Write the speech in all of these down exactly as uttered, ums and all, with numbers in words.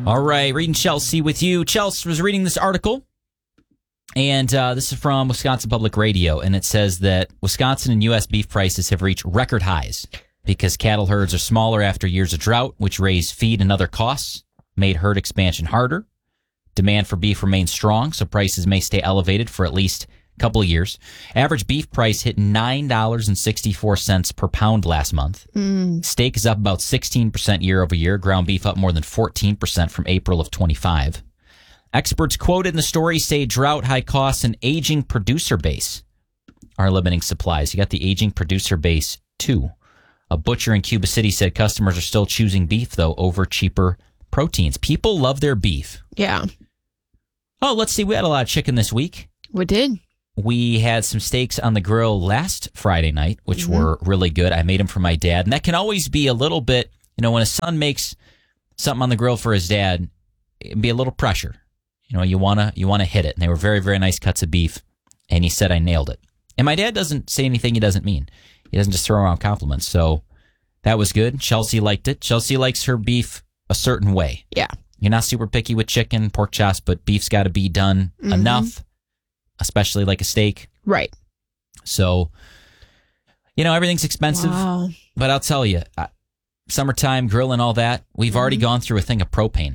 All right, reading Chelsea with you. Chelsea was reading this article, and uh, this is from Wisconsin Public Radio, and it says that Wisconsin and U S beef prices have reached record highs because cattle herds are smaller after years of drought, which raised feed and other costs, made herd expansion harder. Demand for beef remains strong, so prices may stay elevated for at least a couple of years. Average beef price hit nine dollars and sixty-four cents per pound last month. Mm. Steak is up about sixteen percent year over year. Ground beef up more than fourteen percent from April of twenty-five. Experts quoted in the story say drought, high costs, and aging producer base are limiting supplies. You got the aging producer base, too. A butcher in Cuba City said customers are still choosing beef, though, over cheaper proteins. People love their beef. Yeah. Oh, let's see. We had a lot of chicken this week. We did. We had some steaks on the grill last Friday night, which mm-hmm. were really good. I made them for my dad. And that can always be a little bit, you know, when a son makes something on the grill for his dad, it can be a little pressure. You know, you want to you want to hit it. And they were very, very nice cuts of beef. And he said I nailed it. And my dad doesn't say anything he doesn't mean. He doesn't just throw around compliments. So that was good. Chelsea liked it. Chelsea likes her beef a certain way. Yeah. You're not super picky with chicken, pork chops, but beef's got to be done mm-hmm. enough, especially like a steak. Right. So, you know, everything's expensive. Wow. But I'll tell you, uh, summertime, grill and all that, we've mm-hmm. already gone through a thing of propane.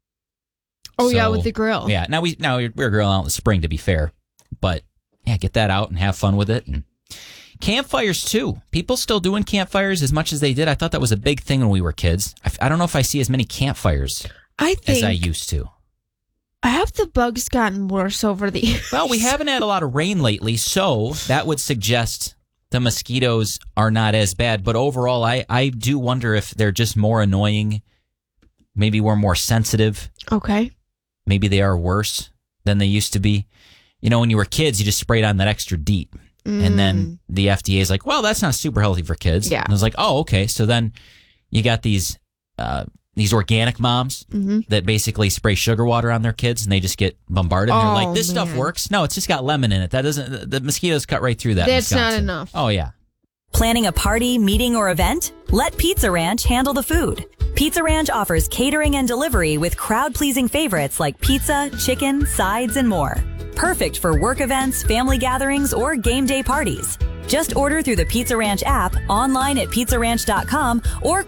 Oh, so, yeah, with the grill. Yeah. Now, we, now we're grilling out in the spring, to be fair. But, yeah, get that out and have fun with it. And campfires, too. People still doing campfires as much as they did. I thought that was a big thing when we were kids. I, I don't know if I see as many campfires I think as I used to. Have the bugs gotten worse over the years? Well, we haven't had a lot of rain lately, so that would suggest the mosquitoes are not as bad. But overall, I, I do wonder if they're just more annoying. Maybe we're more sensitive. Okay. Maybe they are worse than they used to be. You know, when you were kids, you just sprayed on that extra DEET. Mm. And then the F D A is like, well, that's not super healthy for kids. Yeah. And I was like, oh, okay. So then you got these uh, these organic moms mm-hmm. that basically spray sugar water on their kids and they just get bombarded. And oh, they're like, this man. stuff works. No, it's just got lemon in it. That doesn't, the mosquitoes cut right through that. That's not enough. Oh, yeah. Planning a party, meeting, or event? Let Pizza Ranch handle the food. Pizza Ranch offers catering and delivery with crowd-pleasing favorites like pizza, chicken, sides, and more. Perfect for work events, family gatherings, or game day parties. Just order through the Pizza Ranch app, online at pizza ranch dot com, or